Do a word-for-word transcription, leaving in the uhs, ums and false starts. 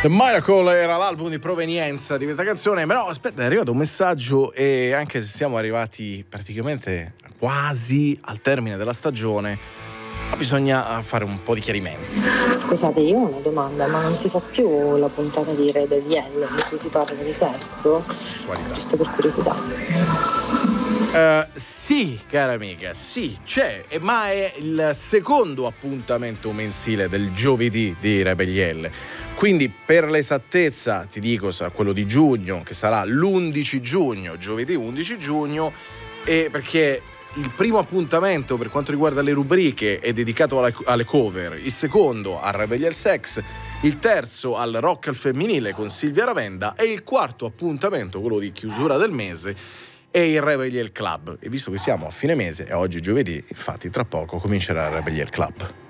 The Miracle era l'album di provenienza di questa canzone, però aspetta, è arrivato un messaggio e anche se siamo arrivati praticamente quasi al termine della stagione, bisogna fare un po' di chiarimenti. Scusate, io ho una domanda, ma non si fa più la puntata di Rebellion in cui si parla di sesso? Sessualità. Giusto per curiosità. Uh, sì, cara amica, sì, c'è, ma è il secondo appuntamento mensile del giovedì di Rebellion. Quindi per l'esattezza ti dico sa quello di giugno, che sarà l'undici giugno, giovedì undici giugno, e perché il primo appuntamento per quanto riguarda le rubriche è dedicato alle, alle cover, il secondo al Rebellion Sex, il terzo al rock al femminile con Silvia Ravenda e il quarto appuntamento, quello di chiusura del mese, è il Rebellion Club. E visto che siamo a fine mese e oggi è giovedì, infatti tra poco comincerà il Rebellion Club.